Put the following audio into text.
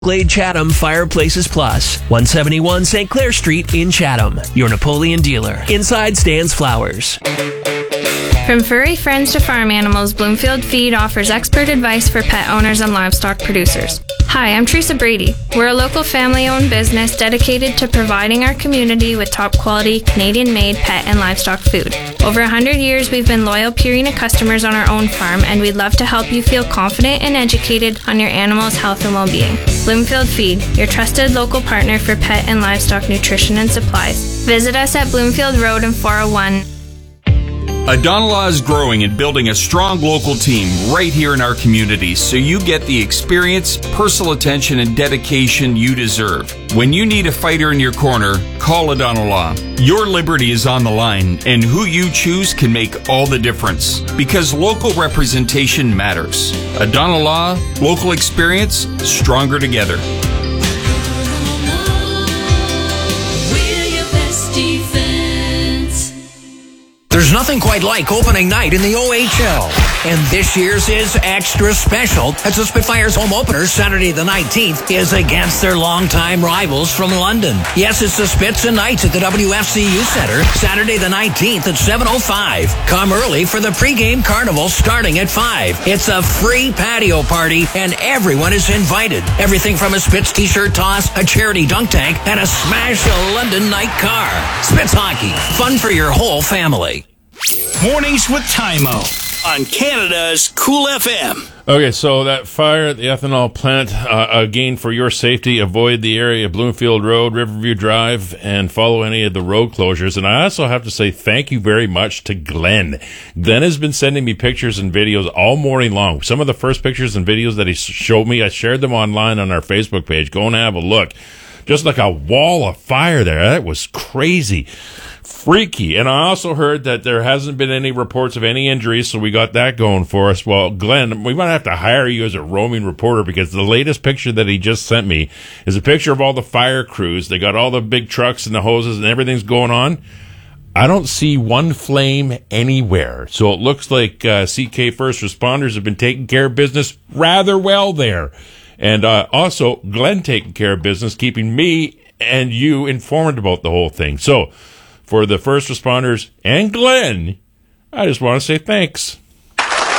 Glade Chatham Fireplaces Plus, 171 St. Clair Street in Chatham. Your Napoleon dealer. Inside stands flowers. From furry friends to farm animals, Bloomfield Feed offers expert advice for pet owners and livestock producers. Hi, I'm Teresa Brady. We're a local family-owned business dedicated to providing our community with top-quality, Canadian-made pet and livestock food. Over 100 years, we've been loyal Purina customers on our own farm, and we'd love to help you feel confident and educated on your animal's health and well-being. Bloomfield Feed, your trusted local partner for pet and livestock nutrition and supplies. Visit us at Bloomfield Road and 401. Adonalaw is growing and building a strong local team right here in our community, so you get the experience, personal attention, and dedication you deserve. When you need a fighter in your corner, call Adonalaw. Your liberty is on the line, and who you choose can make all the difference, because local representation matters. Adonalaw, local experience, stronger together. There's nothing quite like opening night in the OHL. And this year's is extra special as the Spitfires home opener Saturday the 19th is against their longtime rivals from London. Yes, it's the Spits and Knights at the WFCU Center Saturday the 19th at 7:05. Come early for the pregame carnival starting at 5. It's a free patio party and everyone is invited. Everything from a Spits t-shirt toss, a charity dunk tank, and a smash a London night car. Spits hockey, fun for your whole family. Mornings with Tymo on Canada's Cool FM. Okay, so that fire at the ethanol plant, again, for your safety, avoid the area of Bloomfield Road, Riverview Drive, and follow any of the road closures. And I also have to say thank you very much to Glenn. Glenn has been sending me pictures and videos all morning long. Some of the first pictures and videos that he showed me, I shared them online on our Facebook page. Go and have a look. Just like a wall of fire there. That was crazy. Freaky. And I also heard that there hasn't been any reports of any injuries, so we got that going for us. Well, Glenn, we might have to hire you as a roaming reporter, because the latest picture that he just sent me is a picture of all the fire crews. They got all the big trucks and the hoses and everything's going on. I don't see one flame anywhere. So it looks like CK First Responders have been taking care of business rather well there. And also, Glenn taking care of business, keeping me and you informed about the whole thing. So, for the first responders and Glenn, I just want to say thanks.